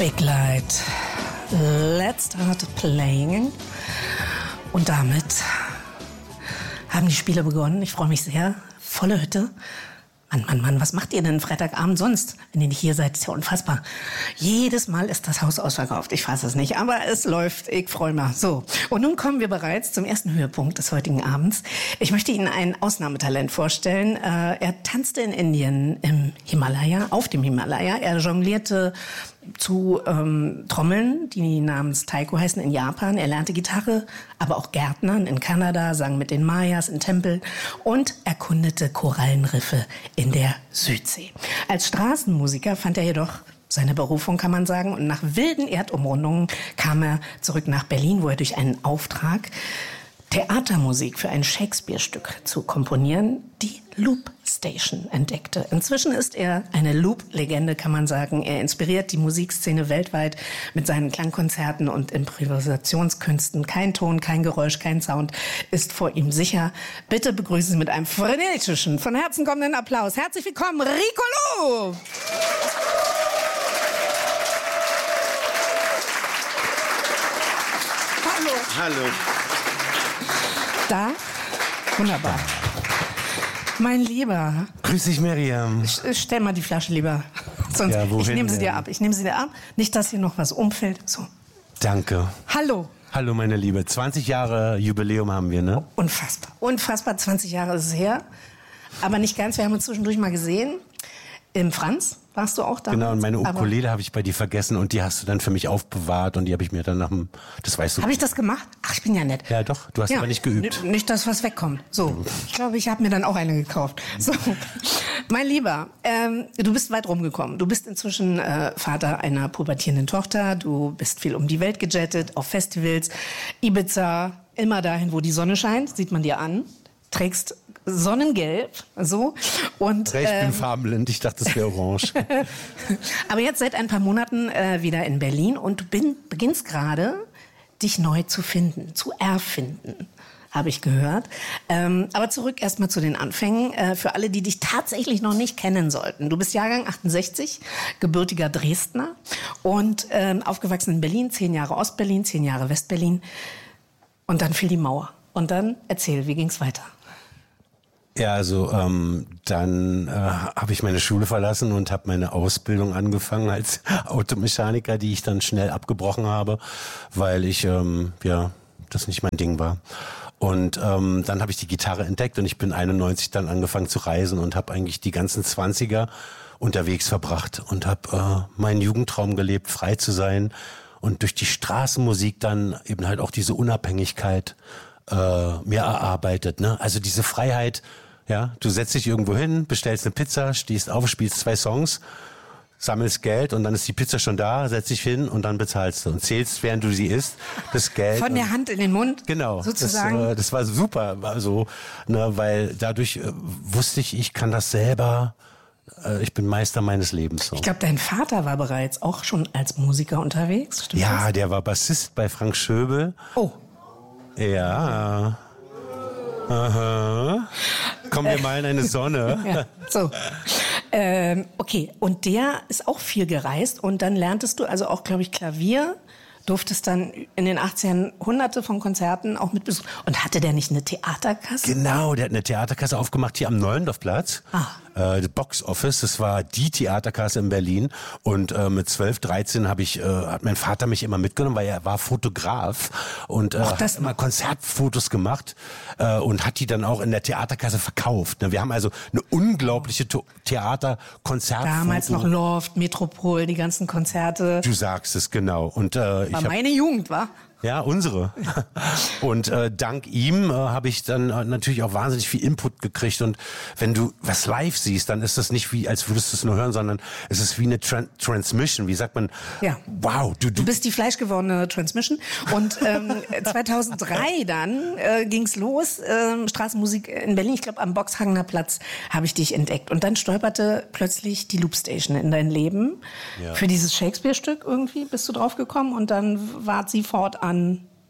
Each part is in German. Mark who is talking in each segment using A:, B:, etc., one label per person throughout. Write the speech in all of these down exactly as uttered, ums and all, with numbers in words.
A: Big Light. Let's start playing. Und damit haben die Spiele begonnen. Ich freue mich sehr. Volle Hütte. Mann, Mann, Mann, was macht ihr denn Freitagabend sonst, wenn ihr nicht hier seid? Ist ja unfassbar. Jedes Mal ist das Haus ausverkauft. Ich fasse es nicht, aber es läuft. Ich freue mich. So, und nun kommen wir bereits zum ersten Höhepunkt des heutigen Abends. Ich möchte Ihnen ein Ausnahmetalent vorstellen. Äh, er tanzte in Indien im Himalaya, auf dem Himalaya. Er jonglierte zu ähm, Trommeln, die namens Taiko heißen, in Japan. Er lernte Gitarre, aber auch Gärtnern in Kanada, sang mit den Mayas in Tempeln und erkundete Korallenriffe in der Südsee. Als Straßenmusiker fand er jedoch seine Berufung, kann man sagen. Und nach wilden Erdumrundungen kam er zurück nach Berlin, wo er durch einen Auftrag, Theatermusik für ein Shakespeare-Stück zu komponieren, die Loop Station entdeckte. Inzwischen ist er eine Loop-Legende, kann man sagen. Er inspiriert die Musikszene weltweit mit seinen Klangkonzerten und Improvisationskünsten. Kein Ton, kein Geräusch, kein Sound ist vor ihm sicher. Bitte begrüßen Sie mit einem frenetischen, von Herzen kommenden Applaus. Herzlich willkommen, Rico Lou! Hallo.
B: Hallo.
A: Da? Wunderbar. Mein Lieber.
B: Grüß dich, Miriam.
A: Stell mal die Flasche lieber. Sonst,
B: ja,
A: ich nehme sie
B: denn?
A: dir ab. Ich nehme sie dir ab. Nicht, dass hier noch was umfällt. So.
B: Danke.
A: Hallo.
B: Hallo, meine Liebe. zwanzig Jahre Jubiläum haben wir, ne?
A: Unfassbar. Unfassbar. zwanzig Jahre ist es her. Aber nicht ganz. Wir haben uns zwischendurch mal gesehen. Im Franz warst du auch da.
B: Genau, und meine Ukulele habe ich bei dir vergessen und die hast du dann für mich aufbewahrt und die habe ich mir dann nach dem, das weißt du.
A: Habe ich das gemacht? Ach, ich bin ja nett.
B: Ja, doch, du hast
A: ja,
B: aber nicht geübt.
A: N- nicht, dass was wegkommt. So, ich glaube, ich habe mir dann auch eine gekauft. So, mein Lieber, ähm, du bist weit rumgekommen. Du bist inzwischen äh, Vater einer pubertierenden Tochter. Du bist viel um die Welt gejettet, auf Festivals, Ibiza, immer dahin, wo die Sonne scheint, sieht man dir an. Trägst Sonnengelb, so. Und,
B: ich bin
A: ähm,
B: farbenblind, ich dachte, das wäre orange.
A: Aber jetzt seit ein paar Monaten äh, wieder in Berlin und du bin, beginnst gerade, dich neu zu finden, zu erfinden, habe ich gehört. Ähm, aber zurück erstmal zu den Anfängen. Äh, für alle, die dich tatsächlich noch nicht kennen sollten. Du bist Jahrgang achtundsechzig, gebürtiger Dresdner und ähm, aufgewachsen in Berlin, zehn Jahre Ostberlin, zehn Jahre Westberlin. Und dann fiel die Mauer. Und dann erzähl, wie ging's weiter?
B: Ja, also ähm, dann äh, habe ich meine Schule verlassen und habe meine Ausbildung angefangen als Automechaniker, die ich dann schnell abgebrochen habe, weil ich ähm, ja das nicht mein Ding war. Und ähm, dann habe ich die Gitarre entdeckt und ich bin einundneunzig dann angefangen zu reisen und habe eigentlich die ganzen Zwanziger unterwegs verbracht und habe äh, meinen Jugendtraum gelebt, frei zu sein und durch die Straßenmusik dann eben halt auch diese Unabhängigkeit äh, mir erarbeitet, ne? Also diese Freiheit, ja, du setzt dich irgendwo hin, bestellst eine Pizza, stehst auf, spielst zwei Songs, sammelst Geld und dann ist die Pizza schon da, setzt dich hin und dann bezahlst du und zählst, während du sie isst, das Geld.
A: Von der Hand in den Mund,
B: genau,
A: sozusagen.
B: Das, äh, das war super, war so, ne, weil dadurch äh, wusste ich, ich kann das selber. Äh, ich bin Meister meines Lebens. So.
A: Ich glaube, dein Vater war bereits auch schon als Musiker unterwegs. Stimmt
B: ja,
A: das?
B: der war Bassist bei Frank Schöbel.
A: Oh.
B: Ja. Aha. Kommen wir mal in eine Sonne.
A: Ja, so. Ähm, okay, und der ist auch viel gereist und dann lerntest du also auch, glaube ich, Klavier, durftest dann in den achtzigern hunderte von Konzerten auch mit besuchen. Und hatte der nicht eine Theaterkasse?
B: Genau, der hat eine Theaterkasse aufgemacht hier am Neulendorfplatz. Ah. Äh, das Box Office, das war die Theaterkasse in Berlin. Und äh, mit zwölf, dreizehn habe ich, äh, hat mein Vater mich immer mitgenommen, weil er war Fotograf und äh,
A: Ach, das
B: hat immer Konzertfotos gemacht äh, und hat die dann auch in der Theaterkasse verkauft. Wir haben also eine unglaubliche to- Theaterkonzertfoto.
A: Damals noch Loft, Metropol, die ganzen Konzerte.
B: Du sagst es, genau. Und, äh, ich
A: war
B: hab,
A: meine Jugend, wa?
B: Ja, unsere. Und äh, dank ihm äh, habe ich dann äh, natürlich auch wahnsinnig viel Input gekriegt. Und wenn du was live siehst, dann ist das nicht wie, als würdest du es nur hören, sondern es ist wie eine Tran- Transmission. Wie sagt man?
A: Ja.
B: Wow. Du, du,
A: du bist die fleischgewordene Transmission. Und ähm, zweitausenddrei dann äh, ging's los, äh, Straßenmusik in Berlin. Ich glaube, am Boxhagener Platz habe ich dich entdeckt. Und dann stolperte plötzlich die Loop Station in dein Leben. Ja. Für dieses Shakespeare-Stück irgendwie bist du drauf gekommen und dann ward sie fortan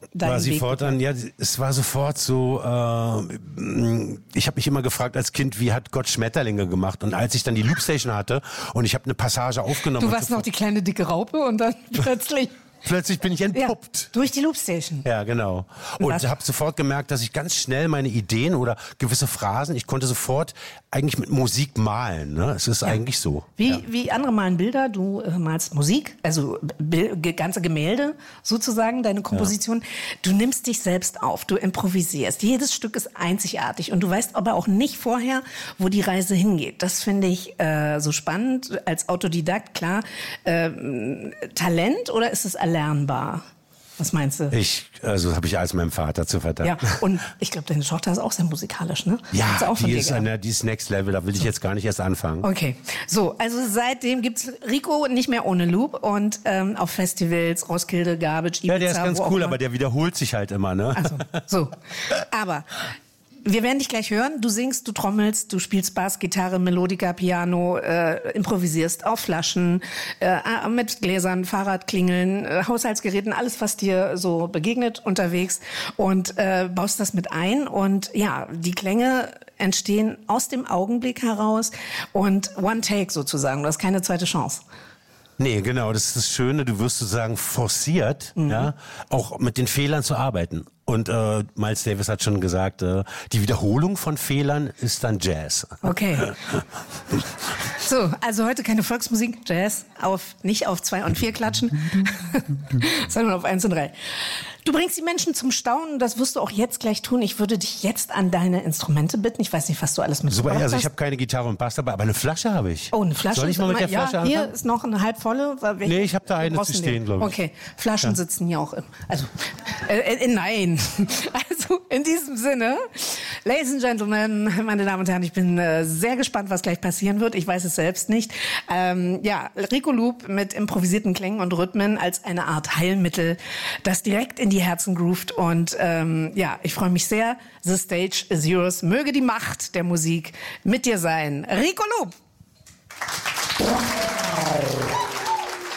A: deinen
B: war sie
A: Weg
B: fortan, ja, es war sofort so, äh, ich habe mich immer gefragt als Kind, wie hat Gott Schmetterlinge gemacht? Und als ich dann die Loopstation hatte und ich habe eine Passage aufgenommen.
A: Du warst noch die kleine dicke Raupe und dann plötzlich...
B: Plötzlich bin ich entpuppt.
A: Ja, durch die Loopstation.
B: Ja, genau. Und habe sofort gemerkt, dass ich ganz schnell meine Ideen oder gewisse Phrasen, ich konnte sofort eigentlich mit Musik malen. Ne? Es ist ja. eigentlich so.
A: Wie,
B: ja.
A: wie andere malen Bilder, du äh, malst Musik, also Bil- ganze Gemälde sozusagen, deine Komposition. Ja. Du nimmst dich selbst auf, du improvisierst. Jedes Stück ist einzigartig und du weißt aber auch nicht vorher, wo die Reise hingeht. Das finde ich äh, so spannend als Autodidakt. Klar, äh, Talent oder ist es erlernbar? Was meinst du?
B: Ich, also habe ich alles meinem Vater zu verdanken.
A: Ja, und ich glaube, deine Tochter ist auch sehr musikalisch, ne?
B: Ja,
A: auch
B: die ist, eine, die ist Next Level, da will ich jetzt gar nicht erst anfangen.
A: Okay, so, also seitdem gibt's Rico nicht mehr ohne Loop und ähm, auf Festivals, Roskilde, Garbage, Ibiza.
B: Ja, der ist ganz cool, aber der wiederholt sich halt immer, ne?
A: Also, so, aber... Wir werden dich gleich hören. Du singst, du trommelst, du spielst Bass, Gitarre, Melodika, Piano, äh, improvisierst auf Flaschen, äh, mit Gläsern, Fahrradklingeln, äh, Haushaltsgeräten, alles, was dir so begegnet unterwegs und äh, baust das mit ein. Und ja, die Klänge entstehen aus dem Augenblick heraus und One Take sozusagen. Du hast keine zweite Chance.
B: Nee, genau, das ist das Schöne, du wirst sozusagen forciert, mhm. ja, auch mit den Fehlern zu arbeiten. Und äh, Miles Davis hat schon gesagt, äh, die Wiederholung von Fehlern ist dann Jazz.
A: Okay. So, also heute keine Volksmusik, Jazz, auf nicht auf zwei und vier klatschen, sondern auf eins und drei. Du bringst die Menschen zum Staunen, das wirst du auch jetzt gleich tun. Ich würde dich jetzt an deine Instrumente bitten. Ich weiß nicht, was du alles mitgebracht hast.
B: Super, also ich habe keine Gitarre und Bass dabei, aber eine Flasche habe ich.
A: Oh, eine Flasche?
B: Soll ich mal mit der Flasche
A: ja,
B: anfangen?
A: Hier ist noch eine halbvolle.
B: Nee, ich habe da eine zu stehen, glaube ich.
A: Okay, Flaschen ja. sitzen hier auch im, also, äh, äh, nein. Also, in diesem Sinne, Ladies and Gentlemen, meine Damen und Herren, ich bin äh, sehr gespannt, was gleich passieren wird. Ich weiß es selbst nicht. Ähm, ja, Rico Loop mit improvisierten Klängen und Rhythmen als eine Art Heilmittel, das direkt in die Herzen groovt. Und ähm, ja, ich freue mich sehr. The stage is yours. Möge die Macht der Musik mit dir sein. Rico Loop!